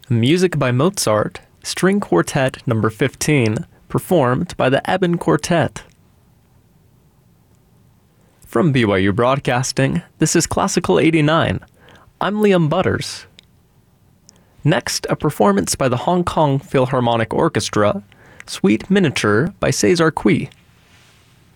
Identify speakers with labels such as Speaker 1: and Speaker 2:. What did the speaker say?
Speaker 1: Music by Mozart, String Quartet Number 15, performed by the Eben Quartet. From BYU Broadcasting, this is Classical 89. I'm Liam Butters. Next, a performance by the Hong Kong Philharmonic Orchestra, Suite Miniature by César Cui.